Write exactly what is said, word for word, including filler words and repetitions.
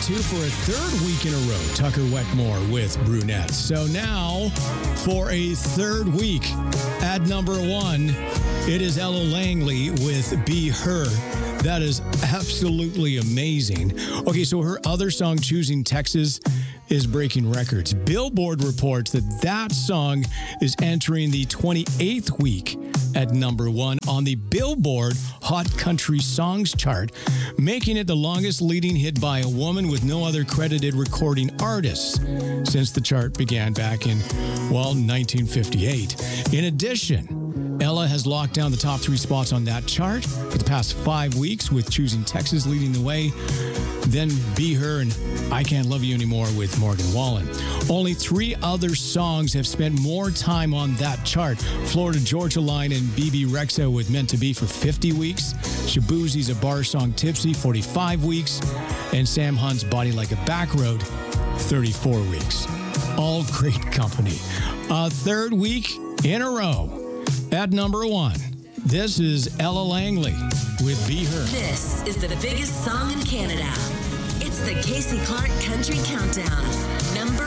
two for a third week in a row. Tucker Wetmore with Brunette. So now, for a third week at number one, it is Ella Langley with Be Her. That is absolutely amazing. Okay, so her other song, Choosing Texas, is breaking records. Billboard reports that that song is entering the twenty-eighth week at number one on the Billboard Hot Country Songs chart, making it the longest leading hit by a woman with no other credited recording artists since the chart began back in, well, nineteen fifty-eight. In addition, Ella has locked down the top three spots on that chart for the past five weeks, with Choosing Texas leading the way, then Be Her and I Can't Love You Anymore with Morgan Wallen. Only three other songs have spent more time on that chart. Florida Georgia Line and B B Rexa with Meant to Be for fifty weeks. Shabuzi's A Bar Song Tipsy, forty-five weeks. And Sam Hunt's Body Like a Back Road, thirty-four weeks. All great company. A third week in a row at number one. This is Ella Langley with Be Her. This is the biggest song in Canada. It's the Casey Clark Country Countdown. Number